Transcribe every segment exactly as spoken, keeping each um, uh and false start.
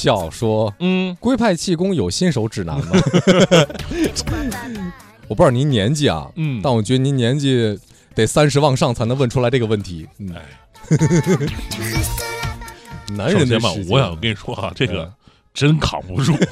笑说， 嗯， 龟派气功有新手指南吗？我不知道您年纪啊， 嗯， 但我觉得您年纪得三十往上才能问出来这个问题。嗯，男人的世界， 我想跟你说啊，这个。嗯真扛不住，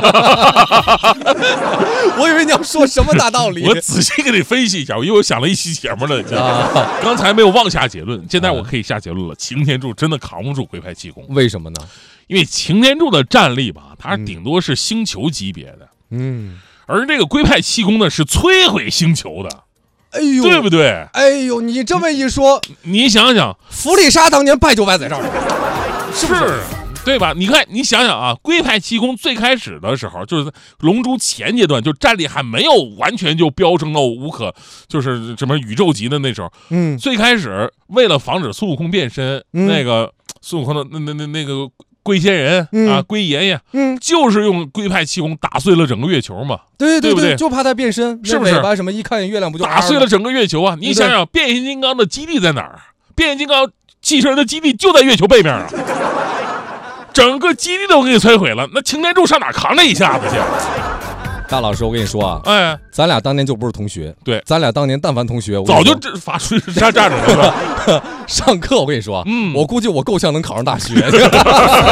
我以为你要说什么大道理。 我仔细给你分析一下，因为我想了一期节目了。啊、刚才没有妄下结论，现在我可以下结论了。擎天柱真的扛不住龟派气功， 为什么呢？ 因为擎天柱的战力吧，它顶多是星球级别的， 嗯， 而这个龟派气功呢是摧毁星球的。 哎呦， 对不对？ 哎呦，你这么一说， 你想想， 弗利沙当年败就败在这儿，是不是？ 对吧？你看，你想想啊，龟派气功最开始的时候，就是龙珠前阶段，就战力还没有完全就飙升到无可，就是什么宇宙级的那时候。嗯，最开始为了防止孙悟空变身，嗯、那个孙悟空的那那那那个龟仙人、嗯、啊，龟爷爷，嗯，就是用龟派气功打碎了整个月球嘛。 对对对, 对, 对，就怕他变身， 是不是？ 尾巴什么一看月亮不就打碎了整个月球啊？你想想，变形金刚的基地在哪儿？变形金刚汽车人的基地就在月球背面啊。整个基地都给你摧毁了，那擎天柱上哪扛这一下子去？ 大老师，我跟你说啊， 哎， 咱俩当年就不是同学， 对， 咱俩当年但凡同学， 早就这发出站站着了。 上课我跟你说，嗯，我估计我够呛能考上大学。